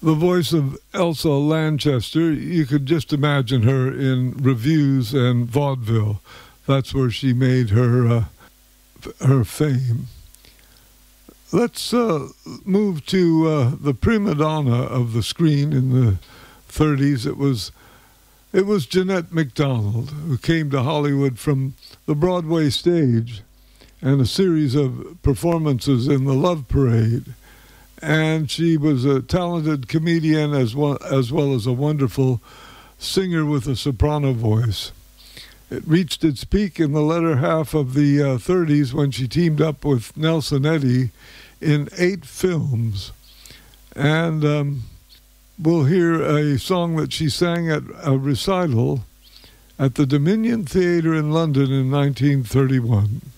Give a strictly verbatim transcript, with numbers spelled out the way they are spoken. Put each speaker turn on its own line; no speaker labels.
the voice of Elsa Lanchester, you could just imagine her in revues and vaudeville. That's where she made her uh, her fame. Let's uh, move to uh, the prima donna of the screen in the thirties. It was it was Jeanette MacDonald, who came to Hollywood from the Broadway stage and a series of performances in the Love Parade. And she was a talented comedian as well, as well as a wonderful singer with a soprano voice. It reached its peak in the latter half of the uh, thirties when she teamed up with Nelson Eddy in eight films. And um, we'll hear a song that she sang at a recital at the Dominion Theatre in London in nineteen thirty-one.